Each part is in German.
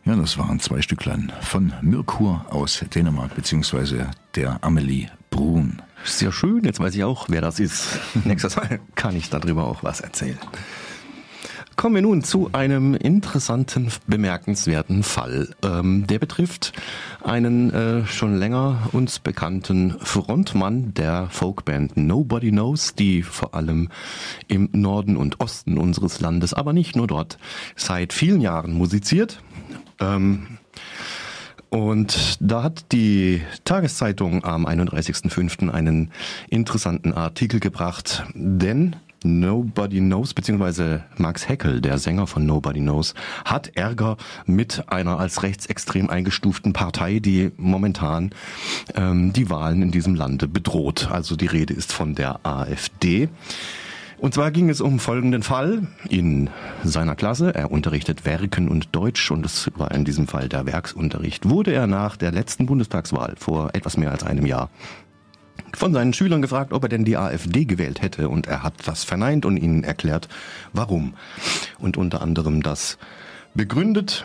Ja, das waren 2 Stücklein von Mirkur aus Dänemark, beziehungsweise der Amelie Bruun. Sehr schön, jetzt weiß ich auch, wer das ist. Nächstes Mal kann ich darüber auch was erzählen. Kommen wir nun zu einem interessanten, bemerkenswerten Fall. Der betrifft einen schon länger uns bekannten Frontmann der Folkband Nobody Knows, die vor allem im Norden und Osten unseres Landes, aber nicht nur dort, seit vielen Jahren musiziert. Und da hat die Tageszeitung am 31.05. einen interessanten Artikel gebracht, denn Nobody Knows, beziehungsweise Max Heckel, der Sänger von Nobody Knows, hat Ärger mit einer als rechtsextrem eingestuften Partei, die momentan die Wahlen in diesem Lande bedroht. Also die Rede ist von der AfD. Und zwar ging es um folgenden Fall in seiner Klasse. Er unterrichtet Werken und Deutsch und es war in diesem Fall der Werksunterricht. Wurde er nach der letzten Bundestagswahl vor etwas mehr als einem Jahr von seinen Schülern gefragt, ob er denn die AfD gewählt hätte, und er hat das verneint und ihnen erklärt, warum. Und unter anderem das begründet.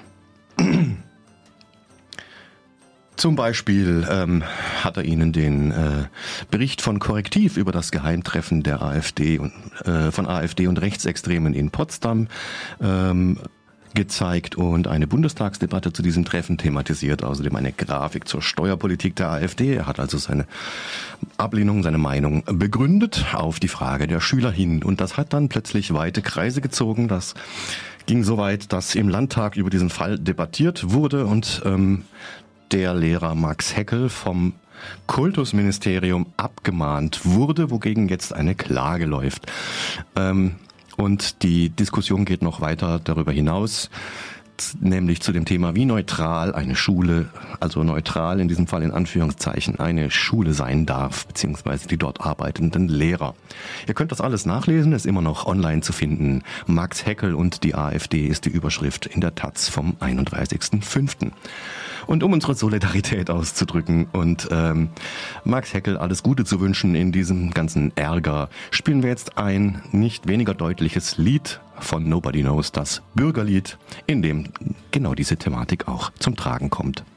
Zum Beispiel hat er ihnen den Bericht von Korrektiv über das Geheimtreffen der AfD und von AfD und Rechtsextremen in Potsdam gezeigt und eine Bundestagsdebatte zu diesem Treffen thematisiert, außerdem eine Grafik zur Steuerpolitik der AfD. Er hat also seine Ablehnung, seine Meinung begründet auf die Frage der Schüler hin. Und das hat dann plötzlich weite Kreise gezogen. Das ging so weit, dass im Landtag über diesen Fall debattiert wurde und der Lehrer Max Heckel vom Kultusministerium abgemahnt wurde, wogegen jetzt eine Klage läuft. Und die Diskussion geht noch weiter darüber hinaus, nämlich zu dem Thema, wie neutral eine Schule, also neutral in diesem Fall in Anführungszeichen, eine Schule sein darf, beziehungsweise die dort arbeitenden Lehrer. Ihr könnt das alles nachlesen, ist immer noch online zu finden. Max Heckel und die AfD ist die Überschrift in der Taz vom 31.05. Und um unsere Solidarität auszudrücken und Max Heckel alles Gute zu wünschen in diesem ganzen Ärger, spielen wir jetzt ein nicht weniger deutliches Lied von Nobody Knows, das Bürgerlied, in dem genau diese Thematik auch zum Tragen kommt.